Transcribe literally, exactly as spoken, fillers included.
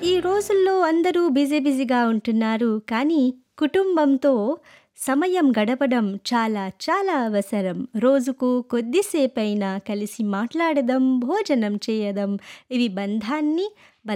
ఈ రోజుల్లో అందరూ బిజీ బిజీగా ఉంటున్నారు. కానీ కుటుంబంతో సమయం గడపడం చాలా చాలా అవసరం. రోజుకు కొద్దిసేపైనా కలిసి మాట్లాడడం, భోజనం చేయడం ఇవి బంధాన్ని